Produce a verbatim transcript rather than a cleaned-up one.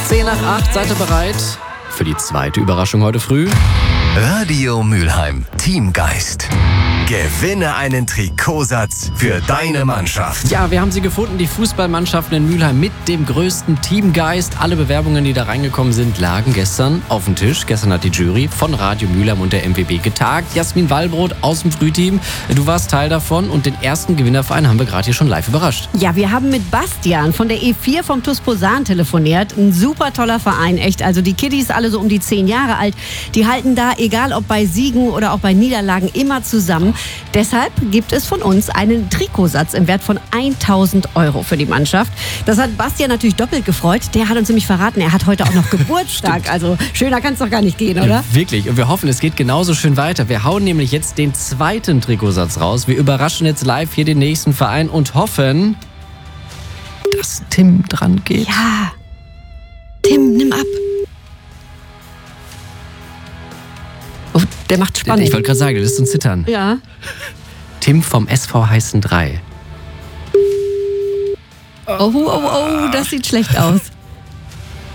zehn nach acht, seid ihr bereit für die zweite Überraschung heute früh? Radio Mülheim Teamgeist. Gewinne einen Trikotsatz für deine Mannschaft. Ja, wir haben sie gefunden, die Fußballmannschaften in Mülheim mit dem größten Teamgeist. Alle Bewerbungen, die da reingekommen sind, lagen gestern auf dem Tisch. Gestern hat die Jury von Radio Mülheim und der M W B getagt. Jasmin Wallbrot aus dem Frühteam, du warst Teil davon und den ersten Gewinnerverein haben wir gerade hier schon live überrascht. Ja, wir haben mit Bastian von der E vier vom T U S Posan telefoniert. Ein super toller Verein, echt. Also die Kiddies, alle so um die zehn Jahre alt, die halten da, egal ob bei Siegen oder auch bei Niederlagen, immer zusammen. Deshalb gibt es von uns einen Trikotsatz im Wert von tausend Euro für die Mannschaft. Das hat Bastian natürlich doppelt gefreut. Der hat uns nämlich verraten, er hat heute auch noch Geburtstag. Also schöner kann es doch gar nicht gehen, oder? Wirklich. Und wir hoffen, es geht genauso schön weiter. Wir hauen nämlich jetzt den zweiten Trikotsatz raus. Wir überraschen jetzt live hier den nächsten Verein und hoffen, dass Tim dran geht. Ja. Tim, nimm ab. Oh, der macht Spannung. Ich wollte gerade sagen, das ist ein Zittern. Ja. Tim vom S V Heißen drei. Oh, oh, oh, das sieht schlecht aus.